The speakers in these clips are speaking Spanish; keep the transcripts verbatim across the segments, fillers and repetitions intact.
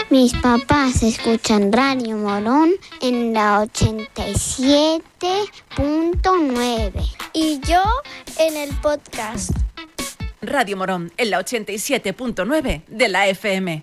Mis papás escuchan Radio Morón en la ochenta y siete punto nueve. Y yo en el podcast. Radio Morón en la ochenta y siete punto nueve de la F M.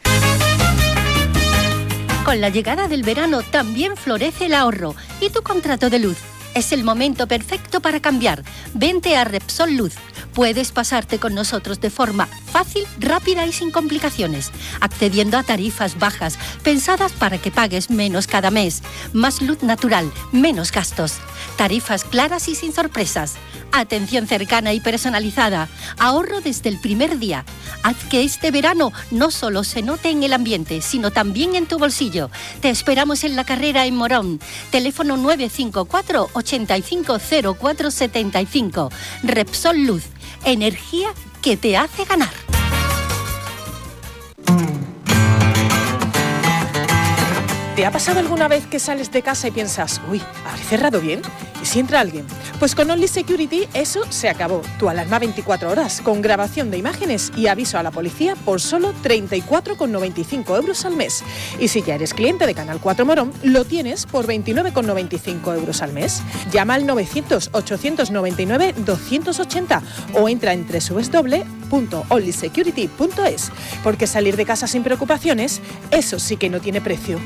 Con la llegada del verano también florece el ahorro y tu contrato de luz. Es el momento perfecto para cambiar. Vente a Repsol Luz. Puedes pasarte con nosotros de forma fácil, rápida y sin complicaciones, accediendo a tarifas bajas, pensadas para que pagues menos cada mes. Más luz natural, menos gastos. Tarifas claras y sin sorpresas. Atención cercana y personalizada. Ahorro desde el primer día. Haz que este verano no solo se note en el ambiente, sino también en tu bolsillo. Te esperamos en la carrera en Morón. Teléfono nueve cinco cuatro, ochenta y cinco, cero cuatro setenta y cinco. Repsol Luz. Energía que te hace ganar. ¿Te ha pasado alguna vez que sales de casa y piensas, uy, ¿habré cerrado bien? ¿Y si entra alguien? Pues con Only Security eso se acabó. Tu alarma veinticuatro horas, con grabación de imágenes y aviso a la policía por solo treinta y cuatro con noventa y cinco euros al mes. Y si ya eres cliente de Canal cuatro Morón, lo tienes por veintinueve con noventa y cinco euros al mes. Llama al novecientos, ochocientos noventa y nueve, doscientos ochenta o entra en doble u doble u doble u punto only security punto es, porque salir de casa sin preocupaciones, eso sí que no tiene precio.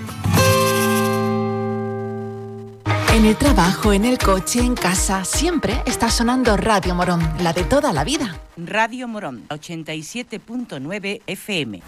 En el trabajo, en el coche, en casa, siempre está sonando Radio Morón, la de toda la vida. Radio Morón, ochenta y siete punto nueve F M.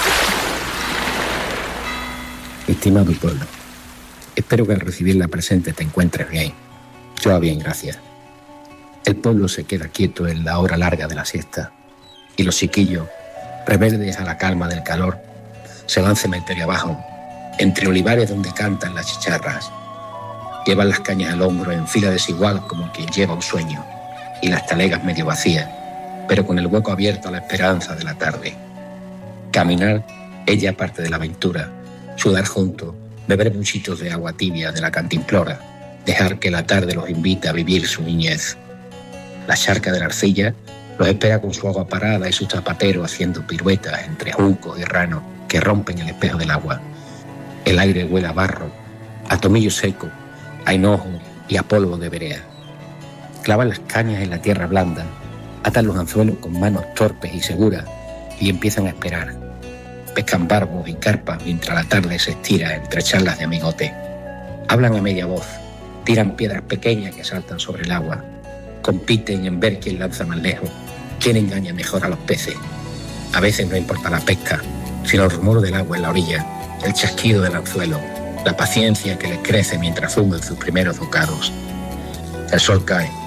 Estimado pueblo, espero que al recibir la presente te encuentres bien. Yo bien, gracias. El pueblo se queda quieto en la hora larga de la siesta y los chiquillos, rebeldes a la calma del calor, se van cementerio abajo, entre olivares donde cantan las chicharras. Llevan las cañas al hombro en fila desigual como quien lleva un sueño, y las talegas medio vacías, pero con el hueco abierto a la esperanza de la tarde. Caminar es ya parte de la aventura, sudar juntos, beber buchitos de agua tibia de la cantimplora, dejar que la tarde los invite a vivir su niñez. La charca de la arcilla los espera con su agua parada y su zapatero haciendo piruetas entre juncos y ranos que rompen el espejo del agua. El aire huele a barro, a tomillo seco, a hinojo y a polvo de berea. Clavan las cañas en la tierra blanda, atan los anzuelos con manos torpes y seguras y empiezan a esperar. Pescan barbos y carpas mientras la tarde se estira entre charlas de amigote. Hablan a media voz, tiran piedras pequeñas que saltan sobre el agua. Compiten en ver quién lanza más lejos, quién engaña mejor a los peces. A veces no importa la pesca, sino el rumor del agua en la orilla, el chasquido del anzuelo, la paciencia que les crece mientras fuman sus primeros bocados. El sol cae,